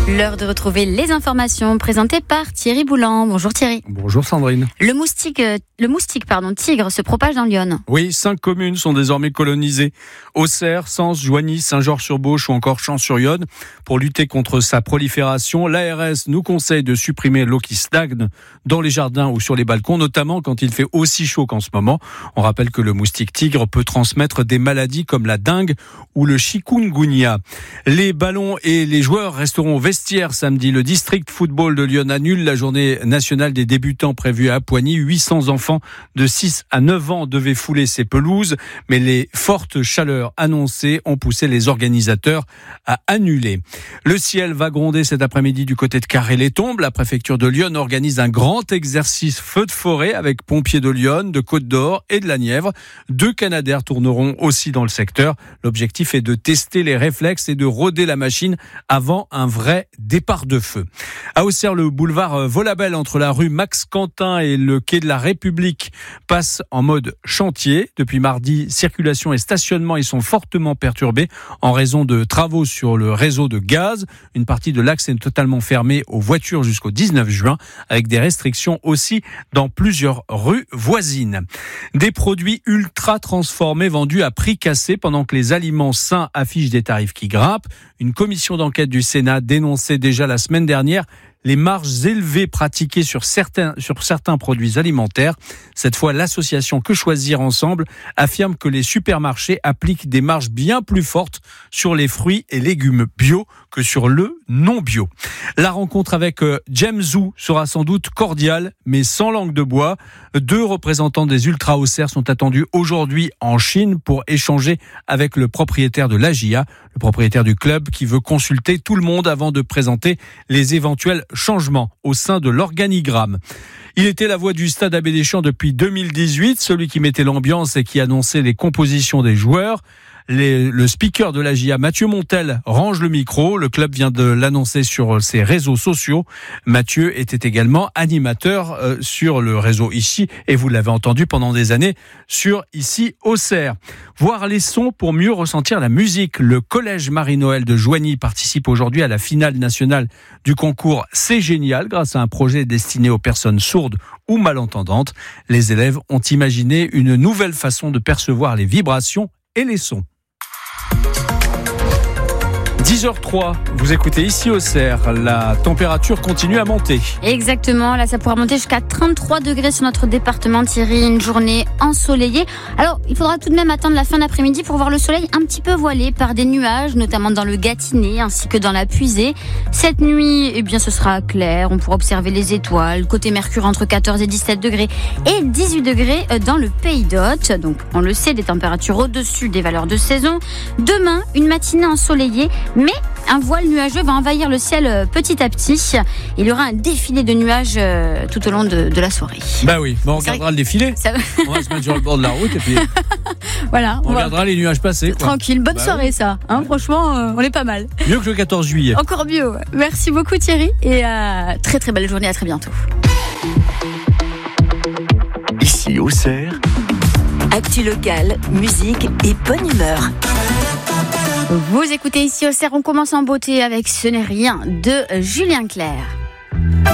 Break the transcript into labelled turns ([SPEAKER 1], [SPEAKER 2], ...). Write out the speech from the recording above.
[SPEAKER 1] L'heure de retrouver les informations présentées par Thierry Boulan. Bonjour Thierry.
[SPEAKER 2] Bonjour Sandrine.
[SPEAKER 1] Le moustique tigre se propage dans l'Yonne.
[SPEAKER 2] Oui, 5 communes sont désormais colonisées. Auxerre, Sens, Joigny, Saint-Georges-sur-Beauche ou encore Champs-sur-Yonne. Pour lutter contre sa prolifération, l'ARS nous conseille de supprimer l'eau qui stagne dans les jardins ou sur les balcons, notamment quand il fait aussi chaud qu'en ce moment. On rappelle que le moustique tigre peut transmettre des maladies comme la dengue ou le chikungunya. Les ballons et les joueurs resteront au vestiaire samedi. Le district football de Lyon annule la journée nationale des débutants prévue à Poigny. 800 enfants de 6 à 9 ans devaient fouler ces pelouses, mais les fortes chaleurs annoncées ont poussé les organisateurs à annuler. Le ciel va gronder cet après-midi du côté de Carré-les-Tombes. La préfecture de Lyon organise un grand exercice feu de forêt avec pompiers de Lyon, de Côte-d'Or et de la Nièvre. 2 Canadair tourneront aussi dans le secteur. L'objectif est de tester les réflexes et de roder la machine avant un vrai départ de feu. À Auxerre, le boulevard Volabelle entre la rue Max Quentin et le quai de la République passe en mode chantier. Depuis mardi, circulation et stationnement y sont fortement perturbés en raison de travaux sur le réseau de gaz. Une partie de l'axe est totalement fermée aux voitures jusqu'au 19 juin, avec des restrictions aussi dans plusieurs rues voisines. Des produits ultra transformés vendus à prix cassé pendant que les aliments sains affichent des tarifs qui grimpent. Une commission d'enquête du Sénat dénonçait déjà la semaine dernière les marges élevées pratiquées sur certains produits alimentaires. Cette fois, l'association Que Choisir Ensemble affirme que les supermarchés appliquent des marges bien plus fortes sur les fruits et légumes bio que sur le non bio. La rencontre avec James Zhu sera sans doute cordiale, mais sans langue de bois. 2 représentants des Ultra Auxerre sont attendus aujourd'hui en Chine pour échanger avec le propriétaire de l'AGIA, le propriétaire du club qui veut consulter tout le monde avant de présenter les éventuels changements au sein de l'organigramme. Il était la voix du stade Abbé Deschamps depuis 2018, celui qui mettait l'ambiance et qui annonçait les compositions des joueurs. Le speaker de l'AGIA, Mathieu Montel, range le micro. Le club vient de l'annoncer sur ses réseaux sociaux. Mathieu était également animateur sur le réseau Ici, et vous l'avez entendu pendant des années sur Ici Auxerre. Voir les sons pour mieux ressentir la musique. Le collège Marie-Noël de Joigny participe aujourd'hui à la finale nationale du concours C'est Génial grâce à un projet destiné aux personnes sourdes ou malentendantes. Les élèves ont imaginé une nouvelle façon de percevoir les vibrations et les sons. 10h03, vous écoutez Ici Auxerre, la température continue à monter.
[SPEAKER 1] Exactement, là ça pourra monter jusqu'à 33 degrés sur notre département, Thierry, une journée ensoleillée. Alors il faudra tout de même attendre la fin d'après-midi pour voir le soleil un petit peu voilé par des nuages, notamment dans le Gâtinais ainsi que dans la Puisée. Cette nuit, ce sera clair, on pourra observer les étoiles, côté Mercure entre 14 et 17 degrés et 18 degrés dans le Pays d'Hôte. Donc on le sait, des températures au-dessus des valeurs de saison. Demain, une matinée ensoleillée, mais un voile nuageux va envahir le ciel petit à petit. Il y aura un défilé de nuages tout au long de la soirée.
[SPEAKER 2] Bah oui, on regardera le défilé. On va se mettre sur le bord de la route et puis
[SPEAKER 1] voilà,
[SPEAKER 2] on regardera les nuages passer.
[SPEAKER 1] Tranquille, bonne soirée ça. Franchement, on est pas mal.
[SPEAKER 2] Mieux que le 14 juillet.
[SPEAKER 1] Encore mieux. Merci beaucoup Thierry et très très belle journée, à très bientôt.
[SPEAKER 3] Ici Auxerre. Actu locale, musique et bonne humeur.
[SPEAKER 1] Vous écoutez Ici Auxerre, on commence en beauté avec Ce n'est rien de Julien Clerc.